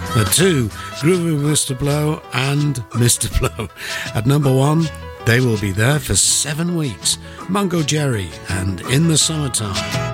The two, Groovy Mr. Blow and Mr. Blow. At number 1, they will be there for 7 weeks. Mungo Jerry and In the Summertime.